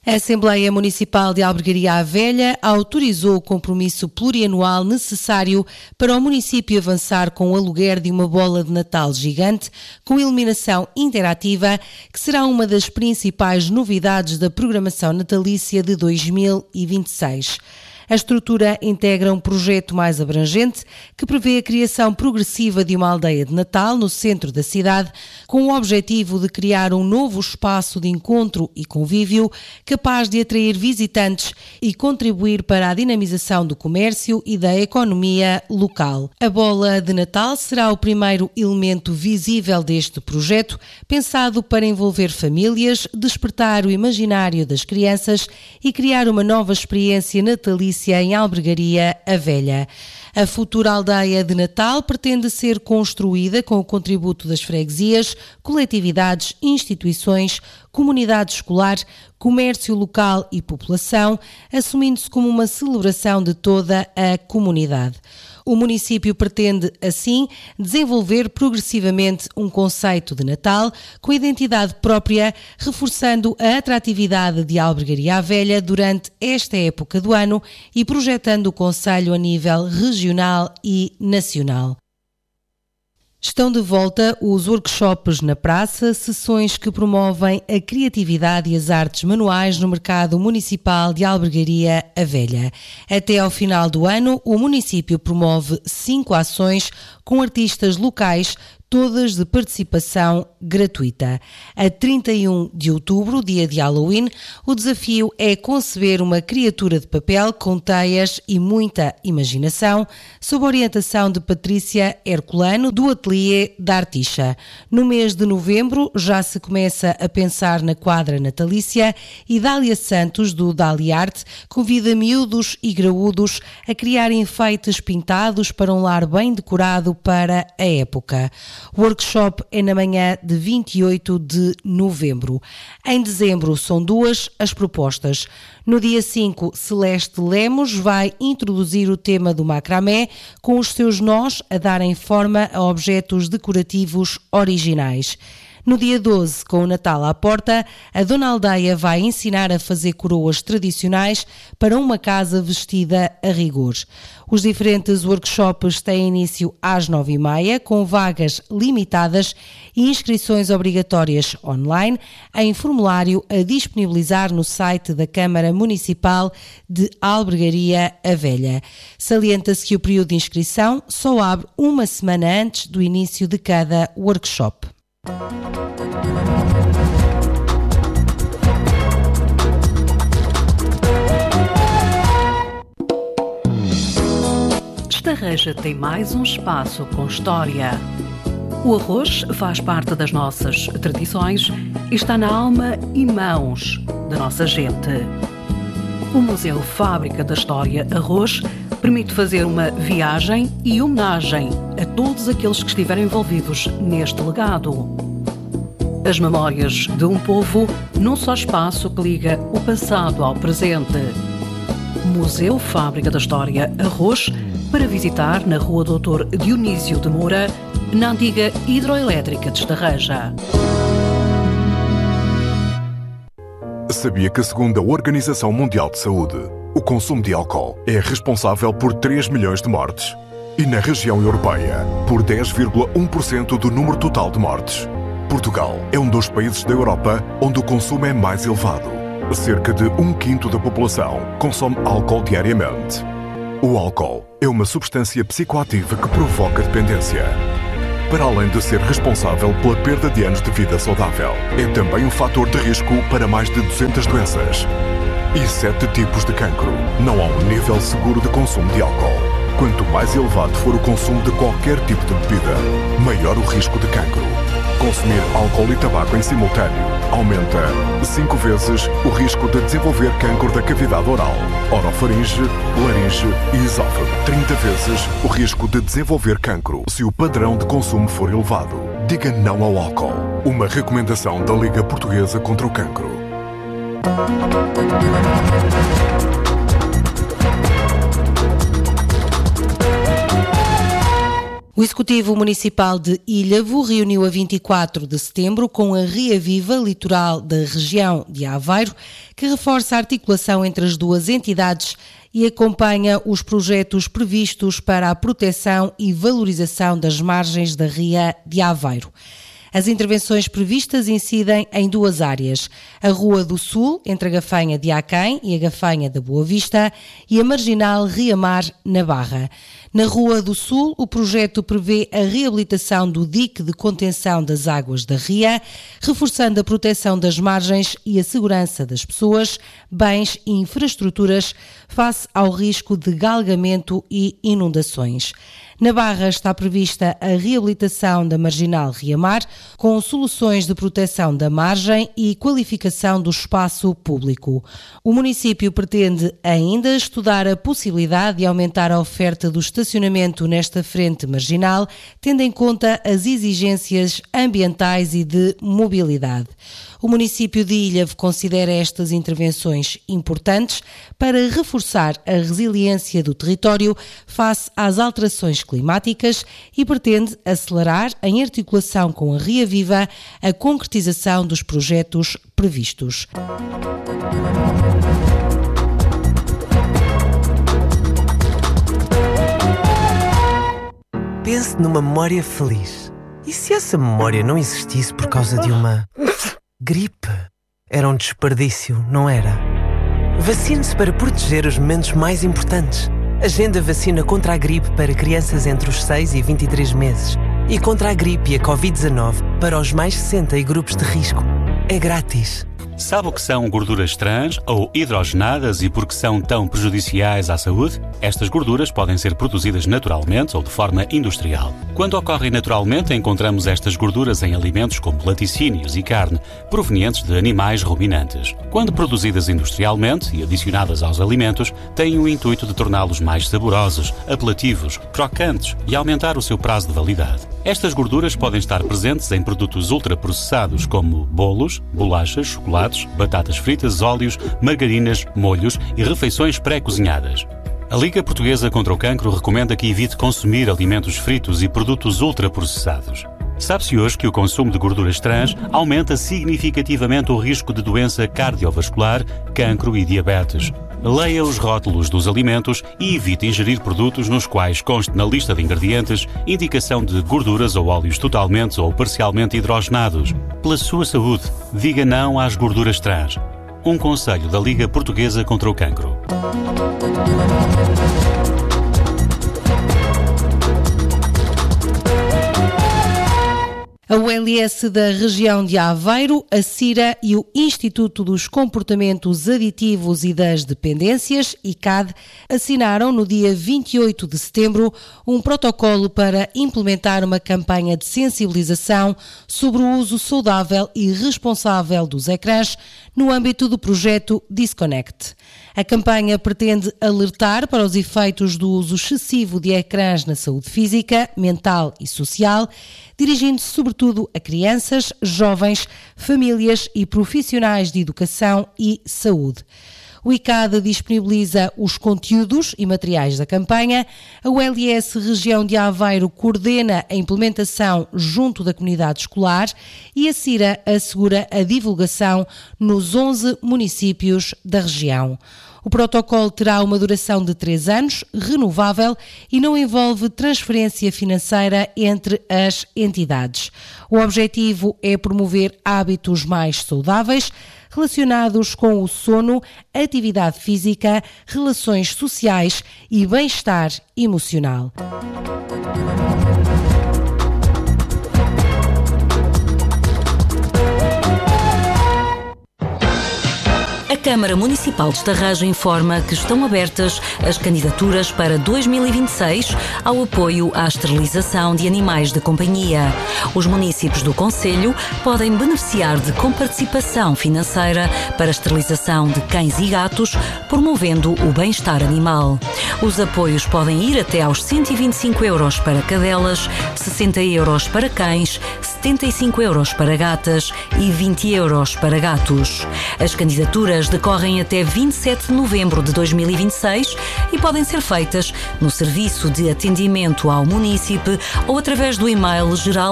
A Assembleia Municipal de Albergaria à Velha autorizou o compromisso plurianual necessário para o município avançar com o aluguer de uma bola de Natal gigante com iluminação interativa, que será uma das principais novidades da programação natalícia de 2026. A estrutura integra um projeto mais abrangente que prevê a criação progressiva de uma aldeia de Natal no centro da cidade, com o objetivo de criar um novo espaço de encontro e convívio capaz de atrair visitantes e contribuir para a dinamização do comércio e da economia local. A bola de Natal será o primeiro elemento visível deste projeto, pensado para envolver famílias, despertar o imaginário das crianças e criar uma nova experiência natalícia em Albergaria à Velha. A futura aldeia de Natal pretende ser construída com o contributo das freguesias, coletividades, instituições, comunidade escolar, comércio local e população, assumindo-se como uma celebração de toda a comunidade. O município pretende, assim, desenvolver progressivamente um conceito de Natal com identidade própria, reforçando a atratividade de Albergaria à Velha durante esta época do ano e projetando o concelho a nível regional e nacional. Estão de volta os workshops na praça, sessões que promovem a criatividade e as artes manuais no mercado municipal de Albergaria à Velha. Até ao final do ano, o município promove 5 ações com artistas locais, todas de participação gratuita. A 31 de outubro, dia de Halloween, o desafio é conceber uma criatura de papel com teias e muita imaginação, sob orientação de Patrícia Herculano, do Ateliê da Articha. No mês de novembro já se começa a pensar na quadra natalícia e Dália Santos, do Daliarte, convida miúdos e graúdos a criar enfeites pintados para um lar bem decorado para a época. O workshop é na manhã de 28 de novembro. Em dezembro são 2 as propostas. No dia 5, Celeste Lemos vai introduzir o tema do macramé, com os seus nós a darem forma a objetos decorativos originais. No dia 12, com o Natal à porta, a Dona Aldeia vai ensinar a fazer coroas tradicionais para uma casa vestida a rigor. Os diferentes workshops têm início às 9h30, com vagas limitadas e inscrições obrigatórias online, em formulário a disponibilizar no site da Câmara Municipal de Albergaria à Velha. Salienta-se que o período de inscrição só abre uma semana antes do início de cada workshop. Estarreja tem mais um espaço com história. O arroz faz parte das nossas tradições e está na alma e mãos da nossa gente. O Museu Fábrica da História Arroz permite fazer uma viagem e homenagem a todos aqueles que estiveram envolvidos neste legado. As memórias de um povo num só espaço que liga o passado ao presente. Museu Fábrica da História Arroz, para visitar na Rua Doutor Dionísio de Moura, na antiga hidroelétrica de Estarreja. Sabia que, segundo a Organização Mundial de Saúde, o consumo de álcool é responsável por 3 milhões de mortes e, na região europeia, por 10,1% do número total de mortes. Portugal é um dos países da Europa onde o consumo é mais elevado. Cerca de 1/5 da população consome álcool diariamente. O álcool é uma substância psicoativa que provoca dependência. Para além de ser responsável pela perda de anos de vida saudável, é também um fator de risco para mais de 200 doenças e 7 tipos de cancro. Não há um nível seguro de consumo de álcool. Quanto mais elevado for o consumo de qualquer tipo de bebida, maior o risco de cancro. Consumir álcool e tabaco em simultâneo aumenta 5 vezes o risco de desenvolver cancro da cavidade oral, orofaringe, laringe e esófago. 30 vezes o risco de desenvolver cancro se o padrão de consumo for elevado. Diga não ao álcool. Uma recomendação da Liga Portuguesa contra o Cancro. O Executivo Municipal de Ilhavo reuniu a 24 de setembro com a Ria Viva Litoral da região de Aveiro, que reforça a articulação entre as duas entidades e acompanha os projetos previstos para a proteção e valorização das margens da Ria de Aveiro. As intervenções previstas incidem em duas áreas: a Rua do Sul, entre a Gafanha de Aquém e a Gafanha da Boa Vista, e a Marginal Ria-Mar, na Barra. Na Rua do Sul, o projeto prevê a reabilitação do dique de contenção das águas da Ria, reforçando a proteção das margens e a segurança das pessoas, bens e infraestruturas face ao risco de galgamento e inundações. Na Barra está prevista a reabilitação da Marginal Ria-Mar, com soluções de proteção da margem e qualificação do espaço público. O município pretende ainda estudar a possibilidade de aumentar a oferta do estacionamento nesta frente marginal, tendo em conta as exigências ambientais e de mobilidade. O município de Ilhavo considera estas intervenções importantes para reforçar a resiliência do território face às alterações climáticas e pretende acelerar, em articulação com a Ria Viva, a concretização dos projetos previstos. Pense numa memória feliz. E se essa memória não existisse por causa de uma gripe? Era um desperdício, não era? Vacine-se para proteger os momentos mais importantes. Agenda vacina contra a gripe para crianças entre os 6 e 23 meses e contra a gripe e a Covid-19 para os mais 60 e grupos de risco. É grátis. Sabe o que são gorduras trans ou hidrogenadas e por que são tão prejudiciais à saúde? Estas gorduras podem ser produzidas naturalmente ou de forma industrial. Quando ocorrem naturalmente, encontramos estas gorduras em alimentos como laticínios e carne, provenientes de animais ruminantes. Quando produzidas industrialmente e adicionadas aos alimentos, têm o intuito de torná-los mais saborosos, apelativos, crocantes e aumentar o seu prazo de validade. Estas gorduras podem estar presentes em produtos ultraprocessados como bolos, bolachas, chocolates, batatas fritas, óleos, margarinas, molhos e refeições pré-cozinhadas. A Liga Portuguesa contra o Cancro recomenda que evite consumir alimentos fritos e produtos ultraprocessados. Sabe-se hoje que o consumo de gorduras trans aumenta significativamente o risco de doença cardiovascular, cancro e diabetes. Leia os rótulos dos alimentos e evite ingerir produtos nos quais conste na lista de ingredientes indicação de gorduras ou óleos totalmente ou parcialmente hidrogenados. Pela sua saúde, diga não às gorduras trans. Um conselho da Liga Portuguesa contra o Cancro. A ULS da região de Aveiro, a CIRA e o Instituto dos Comportamentos Aditivos e das Dependências, ICAD, assinaram no dia 28 de setembro um protocolo para implementar uma campanha de sensibilização sobre o uso saudável e responsável dos ecrãs no âmbito do projeto Disconnect. A campanha pretende alertar para os efeitos do uso excessivo de ecrãs na saúde física, mental e social, dirigindo-se sobretudo a crianças, jovens, famílias e profissionais de educação e saúde. O ICAD disponibiliza os conteúdos e materiais da campanha. A ULS Região de Aveiro coordena a implementação junto da comunidade escolar e a CIRA assegura a divulgação nos 11 municípios da região. O protocolo terá uma duração de 3 anos, renovável, e não envolve transferência financeira entre as entidades. O objetivo é promover hábitos mais saudáveis, relacionados com o sono, atividade física, relações sociais e bem-estar emocional. A Câmara Municipal de Estarrajo informa que estão abertas as candidaturas para 2026 ao apoio à esterilização de animais de companhia. Os municípios do concelho podem beneficiar de comparticipação financeira para a esterilização de cães e gatos, promovendo o bem-estar animal. Os apoios podem ir até aos 125 € para cadelas, 60 € para cães, 75 € para gatas e 20 € para gatos. As candidaturas decorrem até 27 de novembro de 2026 e podem ser feitas no Serviço de Atendimento ao Munícipe ou através do e-mail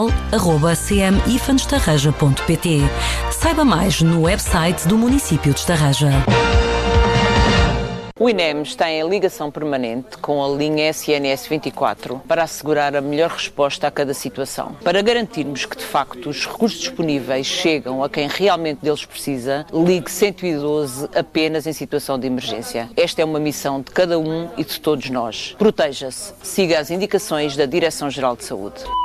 geral@cmifanestarraja.pt. Saiba mais no website do município de Estarraja. O INEMS tem a ligação permanente com a linha SNS 24 para assegurar a melhor resposta a cada situação. Para garantirmos que, de facto, os recursos disponíveis chegam a quem realmente deles precisa, ligue 112 apenas em situação de emergência. Esta é uma missão de cada um e de todos nós. Proteja-se. Siga as indicações da Direção-Geral de Saúde.